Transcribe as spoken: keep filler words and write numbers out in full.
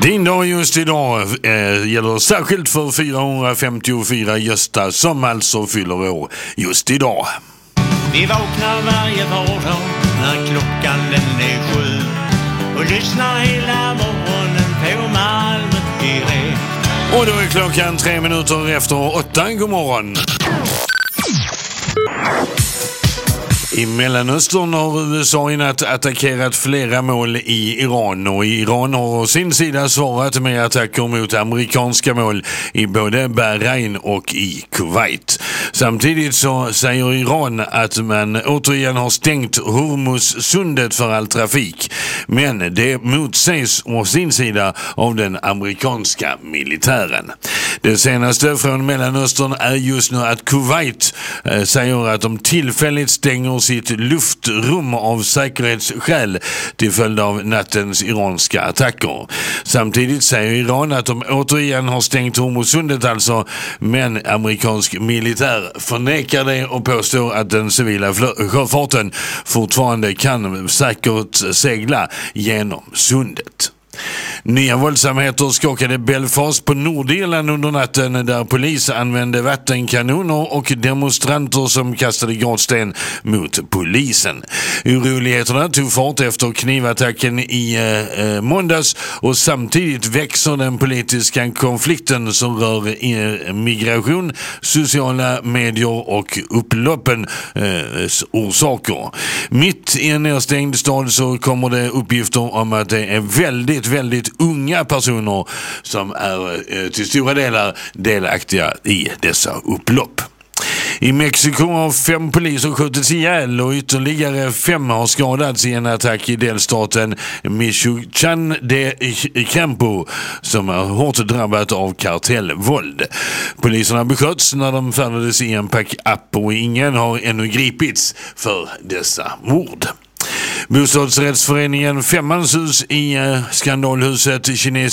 Din dag just idag eh, gäller särskilt för fyrahundrafemtiofyra Gösta som alltså fyller år just idag. Vi vaknar varje vardag när klockan den är sju och lyssnar hela morgonen på Malmö direkt. Och då är klockan tre minuter efter åtta. God morgon. I Mellanöstern har U S A i natt attackerat flera mål i Iran, och Iran har å sin sida svarat med attacker mot amerikanska mål i både Bahrain och i Kuwait. Samtidigt så säger Iran att man återigen har stängt Hormuzsundet för all trafik, men det motsägs å sin sida av den amerikanska militären. Det senaste från Mellanöstern är just nu att Kuwait eh, säger att de tillfälligt stänger sitt luftrum av säkerhetsskäl till följd av nattens iranska attacker. Samtidigt säger Iran att de återigen har stängt Hormuzsundet alltså, men amerikansk militär förnekar det och påstår att den civila sjöfarten fortfarande kan säkert segla genom sundet. Nya våldsamheter skakade Belfast på Nordirland under natten, där polis använde vattenkanoner och demonstranter som kastade gatsten mot polisen. Oroligheterna tog fart efter knivattacken i eh, måndags, och samtidigt växer den politiska konflikten som rör eh, migration, sociala medier och upploppen eh, orsaker. Mitt i en nedstängd stad så kommer det uppgifter om att det är väldigt, väldigt unga personer som är eh, till stora delar delaktiga i dessa upplopp. I Mexiko har fem poliser skjutits ihjäl och ytterligare fem har skadats i en attack i delstaten Michoacán de Campo, som är hårt drabbat av kartellvåld. Poliserna besköts när de färdades i en pack-up, och ingen har ännu gripits för dessa mord. Bostadsrättsföreningen Femmanshus i skandalhuset Kines